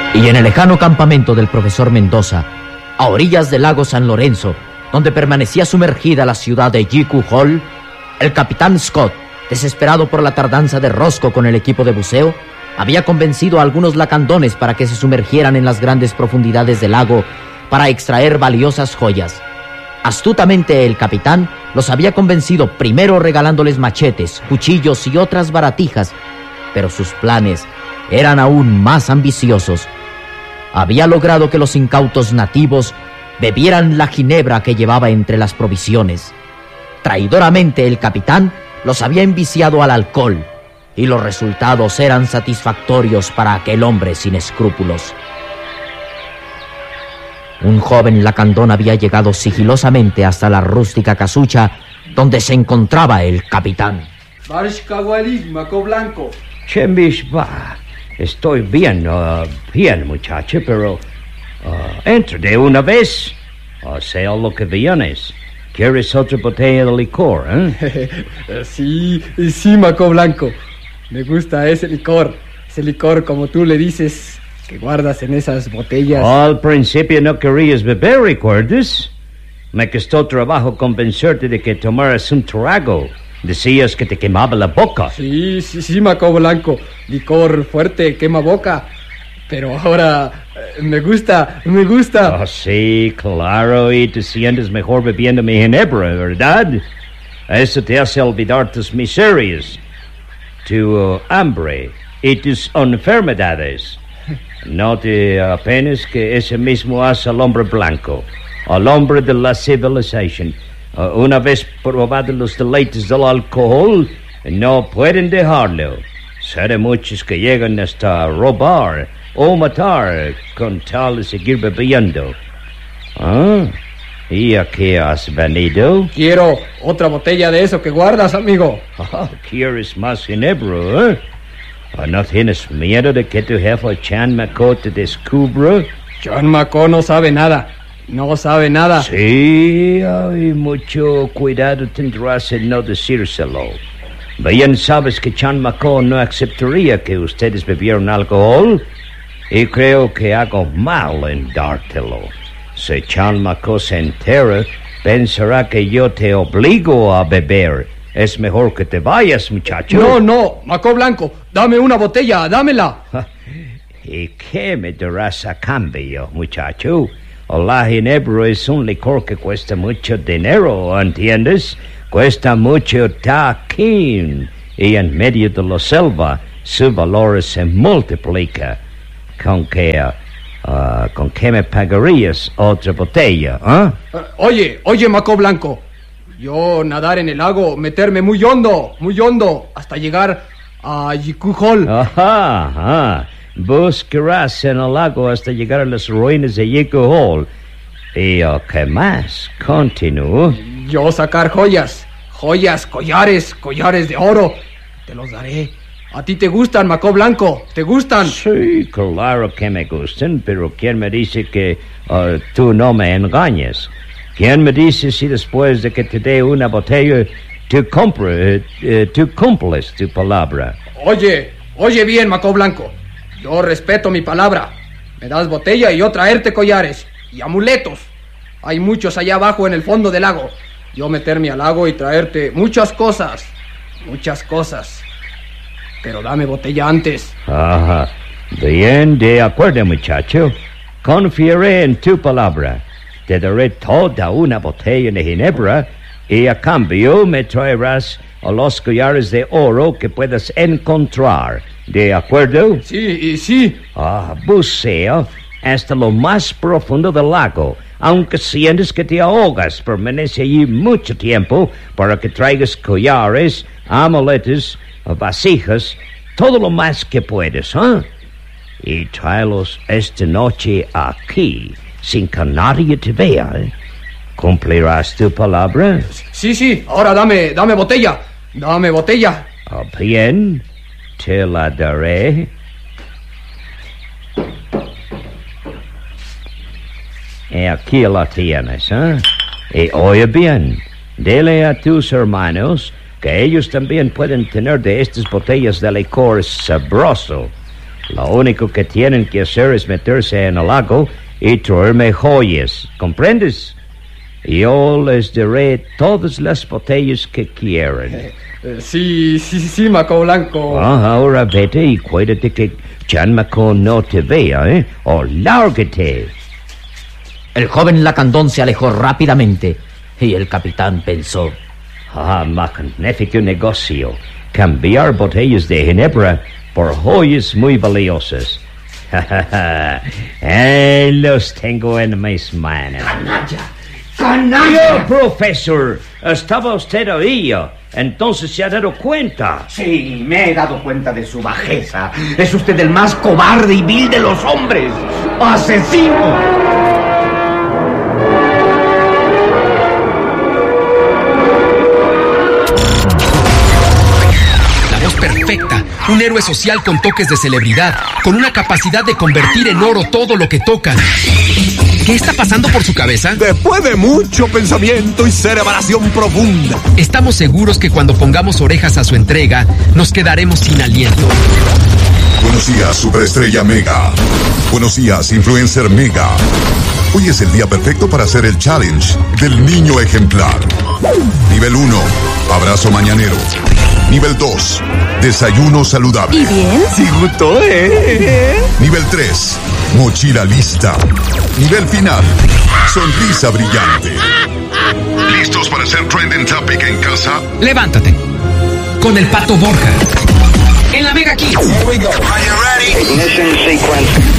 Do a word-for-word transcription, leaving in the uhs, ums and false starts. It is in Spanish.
Y en el lejano campamento del profesor Mendoza, a orillas del lago San Lorenzo, donde permanecía sumergida la ciudad de Jiku Hall, el capitán Scott, desesperado por la tardanza de Roscoe con el equipo de buceo, había convencido a algunos lacandones para que se sumergieran en las grandes profundidades del lago para extraer valiosas joyas. Astutamente el capitán los había convencido primero regalándoles machetes, cuchillos y otras baratijas, pero sus planes eran aún más ambiciosos. Había logrado que los incautos nativos bebieran la ginebra que llevaba entre las provisiones. Traidoramente el capitán los había enviciado al alcohol, y los resultados eran satisfactorios para aquel hombre sin escrúpulos. Un joven lacandón había llegado sigilosamente hasta la rústica casucha donde se encontraba el capitán. Maco Blanco. Chembishba, estoy bien, uh, bien, muchacho, pero uh, entra de una vez. O sea lo que vienes. ¿Quieres otra botella de licor, eh? Sí, sí, Maco Blanco. Me gusta ese licor. Ese licor, como tú le dices, que guardas en esas botellas. Al principio no querías beber, ¿recuerdas? Me costó trabajo convencerte de que tomaras un trago. Decías que te quemaba la boca. Sí, sí, sí, Maco Blanco. Licor fuerte, quema boca. Pero ahora eh, me gusta, me gusta. Oh, sí, claro, y te sientes mejor bebiendo mi ginebra, ¿verdad? Eso te hace olvidar tus miserias, tu uh, hambre y tus enfermedades. No te apenes que ese mismo hace al hombre blanco, al hombre de la civilización. Uh, una vez probado los deleites del alcohol, no pueden dejarlo. Sé de muchos que llegan hasta robar o matar con tal de seguir bebiendo. ¿Ah? ¿Y a qué has venido? Quiero otra botella de eso que guardas, amigo. Oh, ¿quieres más ginebra, eh? ¿O no tienes miedo de que tu jefe Chan Maco te descubra? Chan Maco no sabe nada. No sabe nada. Sí, ay, mucho cuidado tendrás en no decírselo. Bien sabes que Chan Maco no aceptaría que ustedes bebieran alcohol, y creo que hago mal en dártelo. Si Chan Maco se entera, pensará que yo te obligo a beber. Es mejor que te vayas, muchacho. No, no, Maco Blanco, dame una botella, dámela. ¿Y qué me darás a cambio, muchacho? La ginebra es un licor que cuesta mucho dinero, ¿entiendes? Cuesta mucho taquín, y en medio de la selva su valor se multiplica. ¿Con qué, uh, con qué me pagarías otra botella, eh? Uh, oye, oye, Maco Blanco, yo nadar en el lago, meterme muy hondo, muy hondo, hasta llegar a Jiku Hall. Ajá, ajá. Buscarás en el lago hasta llegar a las ruinas de Jiku Hall. ¿Y uh, qué más? Continúo. Yo sacar joyas, joyas, collares, collares de oro. Te los daré. ¿A ti te gustan, Maco Blanco? ¿Te gustan? Sí, claro que me gustan, pero ¿quién me dice que uh, tú no me engañes? ¿Quién me dice si después de que te dé una botella tú, compre, uh, tú cumples tu palabra? Oye, oye bien, Maco Blanco. Yo respeto mi palabra. Me das botella y yo traerte collares y amuletos. Hay muchos allá abajo en el fondo del lago. Yo meterme al lago y traerte muchas cosas. Muchas cosas. Pero dame botella antes. Ajá. Bien, de acuerdo, muchacho. Confiaré en tu palabra. Te daré toda una botella de ginebra y a cambio me traerás a los collares de oro que puedas encontrar. ¿De acuerdo? Sí, sí. Ah, bucea hasta lo más profundo del lago. Aunque sientes que te ahogas, permanece allí mucho tiempo para que traigas collares, amuletos, vasijas, todo lo más que puedes, ¿eh? Y tráelos esta noche aquí, sin que nadie te vea, ¿eh? ¿Cumplirás tu palabra? Sí, sí, ahora dame, dame botella, dame botella. Ah, bien, te la daré. Y aquí la tienes, ¿eh? Y oye bien, dile a tus hermanos que ellos también pueden tener de estas botellas de licor sabroso. Lo único que tienen que hacer es meterse en el lago y traerme joyas, ¿comprendes? Yo les daré todas las botellas que quieran. Eh, eh, sí, sí, sí, Maco Blanco. Ah, ahora vete y cuídate que Chan Maco no te vea, ¿eh? O lárgate. El joven lacandón se alejó rápidamente y el capitán pensó: Ah, magnífico negocio. Cambiar botellas de ginebra por joyas muy valiosas. eh, los tengo en mis manos. ¡Canalla! ¡Canalla! Yo, profesor, estaba usted ahí, entonces se ha dado cuenta. Sí, me he dado cuenta de su bajeza. Es usted el más cobarde y vil de los hombres. ¡Asesino! Perfecta, un héroe social con toques de celebridad, con una capacidad de convertir en oro todo lo que toca. ¿Qué está pasando por su cabeza? Después de mucho pensamiento y cerebración profunda, estamos seguros que cuando pongamos orejas a su entrega, nos quedaremos sin aliento. Buenos días, superestrella Mega. Buenos días, influencer Mega. Hoy es el día perfecto para hacer el challenge del niño ejemplar. Nivel uno, abrazo mañanero. Nivel dos, desayuno saludable. ¿Y bien? sí gustó, ¿eh? Nivel tres, mochila lista. Nivel final, sonrisa brillante. ¿Listos para hacer trending topic en casa? Levántate. Con el Pato Borja. En la Mega Kids. Here we go. Are you ready? Ignition sequence